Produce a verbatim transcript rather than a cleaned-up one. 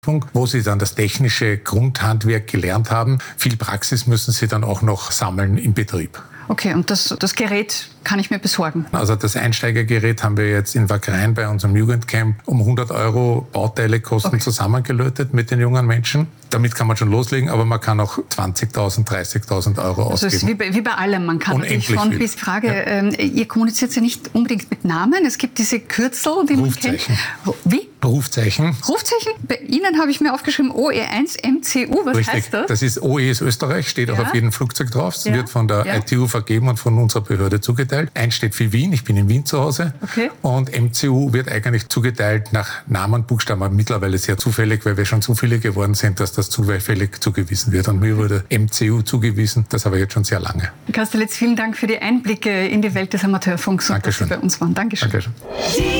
wo sie dann das technische Grundhandwerk gelernt haben. Viel Praxis müssen sie dann auch noch sammeln im Betrieb. Okay, und das, das Gerät kann ich mir besorgen? Also das Einsteigergerät haben wir jetzt in Wagrain bei unserem Jugendcamp um hundert Euro Bauteilekosten okay. zusammengelötet mit den jungen Menschen. Damit kann man schon loslegen, aber man kann auch zwanzigtausend, dreißigtausend Euro also ausgeben. Also wie bei, wie bei allem, man kann natürlich von bis Frage, ja. ähm, ihr kommuniziert ja nicht unbedingt mit Namen, es gibt diese Kürzel, die man kennt. Wie? Rufzeichen. Rufzeichen? Bei Ihnen habe ich mir aufgeschrieben O E eins M C U, was Richtig. heißt das? Das ist O E ist Österreich, steht ja. auch auf jedem Flugzeug drauf. Es ja. wird von der ja. I T U vergeben und von unserer Behörde zugeteilt. Eins steht für Wien, ich bin in Wien zu Hause. Okay. Und M C U wird eigentlich zugeteilt nach Namen und Buchstaben, aber mittlerweile sehr zufällig, weil wir schon zu viele geworden sind, dass das zufällig zugewiesen wird. Und mir wurde M C U zugewiesen, das aber jetzt schon sehr lange. Herr Kastelitz, vielen Dank für die Einblicke in die Welt des Amateurfunks und dass Sie bei uns waren. Dankeschön. Dankeschön.